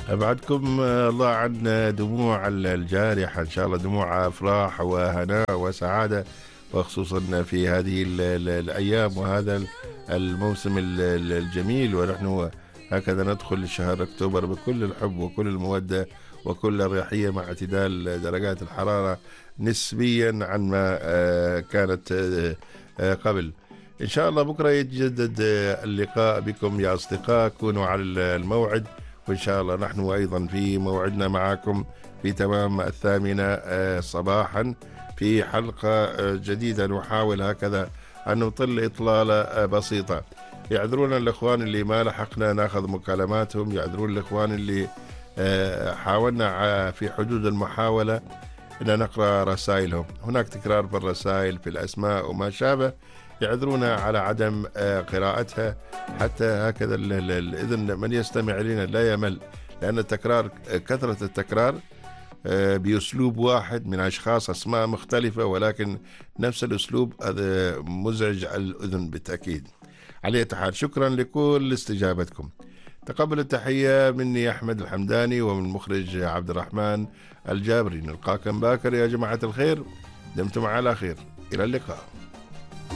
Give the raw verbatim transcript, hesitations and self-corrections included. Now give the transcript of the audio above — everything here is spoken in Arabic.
أبعدكم الله عن دموع الجارحة، إن شاء الله دموع أفراح وهناء وسعادة، وخصوصا في هذه ال ال الأيام وهذا الموسم ال- ال- الجميل، ونحن هكذا ندخل شهر أكتوبر بكل الحب وكل المودة وكل الريحية، مع اعتدال درجات الحرارة نسبيا عن ما آه، كانت آه، آه، قبل. إن شاء الله بكرة يتجدد آه، اللقاء بكم يا أصدقاء، كونوا على الموعد، وإن شاء الله نحن أيضا في موعدنا معكم في تمام الثامنة آه، صباحا في حلقة آه، جديدة، نحاول هكذا أن نطل إطلالة آه، بسيطة. يعذرون الإخوان اللي ما لحقنا ناخذ مكالماتهم، يعذرون الإخوان اللي آه، حاولنا ع- في حدود المحاولة أن نقرأ رسائلهم، هناك تكرار في الرسائل في الأسماء وما شابه، يعذرونا على عدم آه، قراءتها، حتى هكذا ال- ال- الإذن من يستمع إلينا لا يمل، لأن التكرار كثرة التكرار آه، بأسلوب واحد من أشخاص أسماء مختلفة، ولكن نفس الأسلوب هذا مزعج الأذن بالتأكيد. على أي حال، شكرا لكل استجابتكم. تقبل التحية مني أحمد الحمداني ومن المخرج عبد الرحمن الجابري. نلقاكم باكر يا جماعة الخير، دمتم على خير، إلى اللقاء.